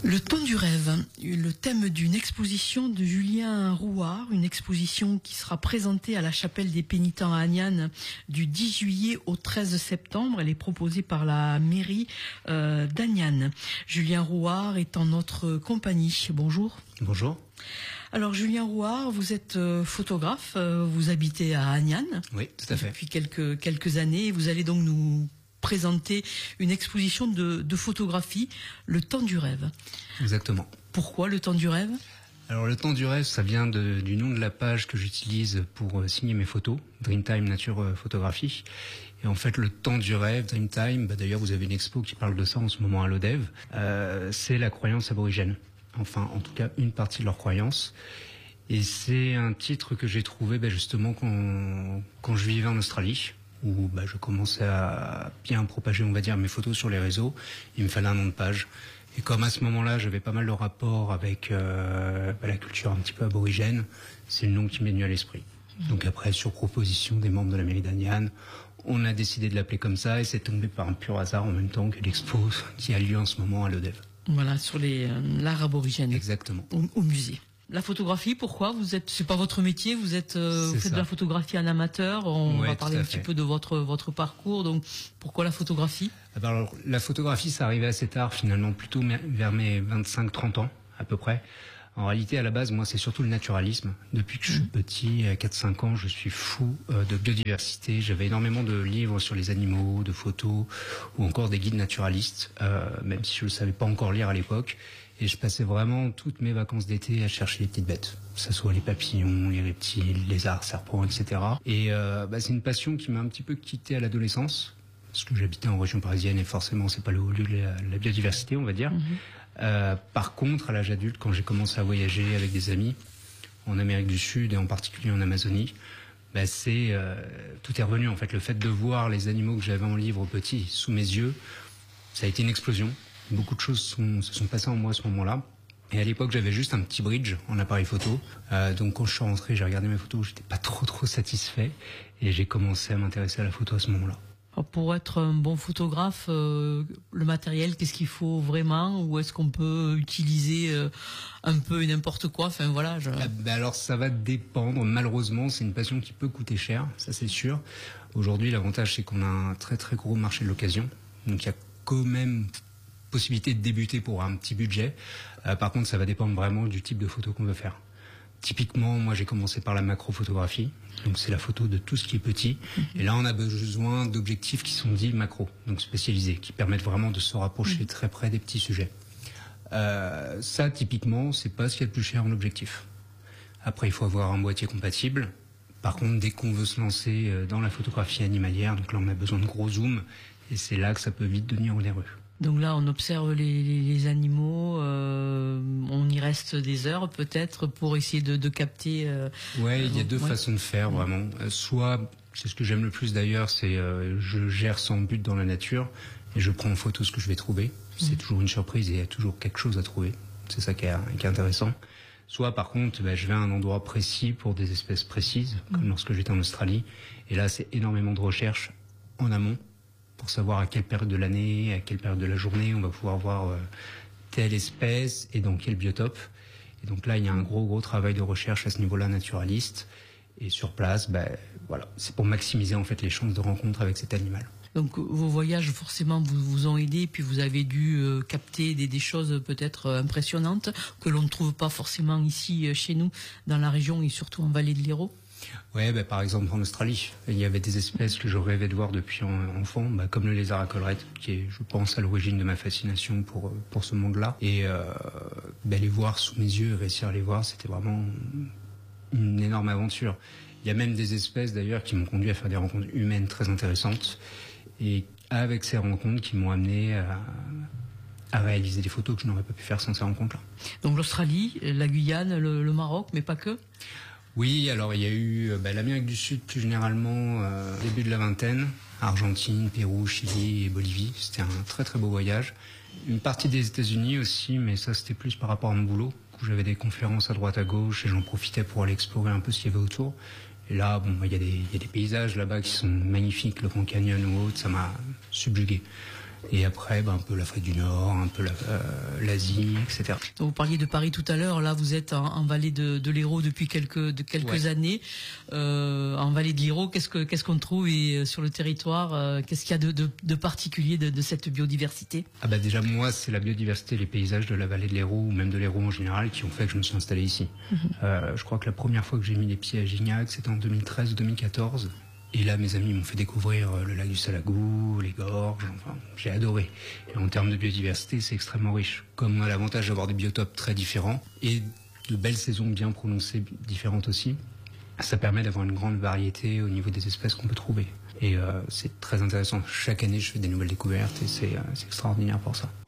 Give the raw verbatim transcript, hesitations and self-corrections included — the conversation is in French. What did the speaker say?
Le temps du rêve, le thème d'une exposition de Julien Rouard, une exposition qui sera présentée à la chapelle des pénitents à Agnan du dix juillet au treize septembre. Elle est proposée par la mairie euh, d'Agnan. Julien Rouard est en notre compagnie. Bonjour. Bonjour. Alors Julien Rouard, vous êtes euh, photographe, euh, vous habitez à Agnan. Oui, tout à fait. Depuis quelques, quelques années. Vous allez donc nous présenter une exposition de, de photographie, le temps du rêve. Exactement. Pourquoi le temps du rêve? Alors le temps du rêve, ça vient de, du nom de la page que j'utilise pour euh, signer mes photos, Dreamtime Nature euh, Photographie. Et en fait, le temps du rêve, Dreamtime, bah, d'ailleurs vous avez une expo qui parle de ça en ce moment à l'Odev, euh, c'est la croyance aborigène. Enfin, en tout cas, une partie de leur croyance. Et c'est un titre que j'ai trouvé bah, justement quand, quand je vivais en Australie, où bah, je commençais à bien propager, on va dire, mes photos sur les réseaux. Il me fallait un nom de page. Et comme à ce moment-là, j'avais pas mal de rapports avec euh, bah, la culture un petit peu aborigène, c'est le nom qui m'est venu à l'esprit. Mmh. Donc après, sur proposition des membres de la mairie d'Agnan, on a décidé de l'appeler comme ça, et c'est tombé par un pur hasard en même temps que l'expo qui a lieu en ce moment à l'Odev. Voilà, sur les euh, l'art aborigène. Exactement. Au, au musée. La photographie, pourquoi vous êtes, c'est pas votre métier, vous êtes, euh, vous faites ça. De la photographie en amateur. On ouais, va parler un fait. petit peu de votre votre parcours. Donc, pourquoi la photographie? Alors, la photographie, ça arrivait assez tard, finalement, plutôt vers mes vingt-cinq trente ans, à peu près. En réalité, à la base, moi, c'est surtout le naturalisme. Depuis que je suis petit, à quatre cinq ans, je suis fou euh, de biodiversité. J'avais énormément de livres sur les animaux, de photos, ou encore des guides naturalistes, euh, même si je ne savais pas encore lire à l'époque. Et je passais vraiment toutes mes vacances d'été à chercher les petites bêtes, que ce soit les papillons, les reptiles, les lézards, serpents, et cetera. Et euh, bah, c'est une passion qui m'a un petit peu quitté à l'adolescence, parce que j'habitais en région parisienne et forcément c'est pas le haut lieu de la, la biodiversité, on va dire. Mmh. Euh, par contre, à l'âge adulte, quand j'ai commencé à voyager avec des amis en Amérique du Sud et en particulier en Amazonie, bah, c'est euh, tout est revenu en fait. Le fait de voir les animaux que j'avais en livre petit sous mes yeux, ça a été une explosion. Beaucoup de choses sont, se sont passées en moi à ce moment-là. Et à l'époque, j'avais juste un petit bridge en appareil photo. Euh, donc quand je suis rentré, j'ai regardé mes photos, j'étais pas trop trop satisfait. Et j'ai commencé à m'intéresser à la photo à ce moment-là. Alors pour être un bon photographe, euh, le matériel, qu'est-ce qu'il faut vraiment? Ou est-ce qu'on peut utiliser euh, un peu n'importe quoi? Enfin voilà. Je... Ah, bah alors ça va dépendre. Malheureusement, c'est une passion qui peut coûter cher, ça c'est sûr. Aujourd'hui, l'avantage c'est qu'on a un très très gros marché de l'occasion. Donc il y a quand même possibilité de débuter pour un petit budget. Euh, par contre, ça va dépendre vraiment du type de photo qu'on veut faire. Typiquement, moi, j'ai commencé par la macro-photographie. Donc, c'est la photo de tout ce qui est petit. Et là, on a besoin d'objectifs qui sont dits macro, donc spécialisés, qui permettent vraiment de se rapprocher très près des petits sujets. Euh, ça, typiquement, c'est pas ce qu'il y a de plus cher en objectif. Après, il faut avoir un boîtier compatible. Par contre, dès qu'on veut se lancer dans la photographie animalière, donc là, on a besoin de gros zooms. Et c'est là que ça peut vite devenir onéreux. Donc là, on observe les, les, les animaux, euh, on y reste des heures peut-être pour essayer de, de capter. Euh, ouais, il y a deux ouais. façons de faire vraiment. Euh, soit, c'est ce que j'aime le plus d'ailleurs, c'est euh, je gère sans but dans la nature et je prends en photo ce que je vais trouver. C'est mmh. toujours une surprise et il y a toujours quelque chose à trouver. C'est ça qui est, qui est intéressant. Soit par contre, bah, je vais à un endroit précis pour des espèces précises, comme mmh. lorsque j'étais en Australie. Et là, c'est énormément de recherche en amont, pour savoir à quelle période de l'année, à quelle période de la journée on va pouvoir voir euh, telle espèce et dans quel biotope. Et donc là, il y a un gros gros travail de recherche à ce niveau-là naturaliste. Et sur place, ben voilà, c'est pour maximiser en fait les chances de rencontre avec cet animal. Donc vos voyages forcément vous, vous ont aidé, puis vous avez dû euh, capter des, des choses peut-être euh, impressionnantes que l'on ne trouve pas forcément ici euh, chez nous, dans la région et surtout en vallée de l'Hérault. Ouais, bah, par exemple en Australie, il y avait des espèces que je rêvais de voir depuis enfant, bah, comme le lézard à collerette, qui est, je pense, à l'origine de ma fascination pour pour ce monde-là. Et euh, bah, les voir sous mes yeux, réussir à les voir, c'était vraiment une énorme aventure. Il y a même des espèces d'ailleurs qui m'ont conduit à faire des rencontres humaines très intéressantes, et avec ces rencontres qui m'ont amené à à réaliser des photos que je n'aurais pas pu faire sans ces rencontres-là. Donc l'Australie, la Guyane, le, le Maroc, mais pas que. Oui, alors il y a eu bah, l'Amérique du Sud plus généralement, euh, début de la vingtaine, Argentine, Pérou, Chili et Bolivie. C'était un très très beau voyage. Une partie des États-Unis aussi, mais ça c'était plus par rapport à mon boulot, où j'avais des conférences à droite à gauche et j'en profitais pour aller explorer un peu ce qu'il y avait autour. Et là, bon, il y a des, il y a des paysages là-bas qui sont magnifiques, le Grand Canyon ou autre, ça m'a subjugué. Et après, ben, un peu l'Afrique du Nord, un peu l'Asie, euh, et cetera. Donc, vous parliez de Paris tout à l'heure. Là, vous êtes en, en vallée de, de l'Hérault depuis quelques, de quelques ouais. années. Euh, en vallée de l'Hérault, qu'est-ce que qu'est-ce qu'on trouve et sur le territoire euh, qu'est-ce qu'il y a de, de, de particulier de, de cette biodiversité? Ah bah déjà, moi, c'est la biodiversité, les paysages de la vallée de l'Hérault, ou même de l'Hérault en général, qui ont fait que je me suis installé ici. Mmh. Euh, je crois que la première fois que j'ai mis les pieds à Gignac, c'était en deux mille treize ou deux mille quatorze. Et là, mes amis m'ont fait découvrir le lac du Salagou, les gorges, enfin, j'ai adoré. Et en termes de biodiversité, c'est extrêmement riche. Comme on a l'avantage d'avoir des biotopes très différents et de belles saisons bien prononcées, différentes aussi, ça permet d'avoir une grande variété au niveau des espèces qu'on peut trouver. Et euh, c'est très intéressant. Chaque année, je fais des nouvelles découvertes et c'est euh, extraordinaire pour ça.